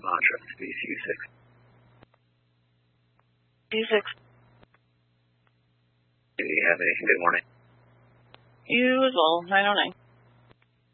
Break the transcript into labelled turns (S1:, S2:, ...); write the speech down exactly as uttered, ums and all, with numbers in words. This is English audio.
S1: Mantra, space U six.
S2: U six.
S1: Do you have anything? Good morning.
S2: You as well, nine oh nine.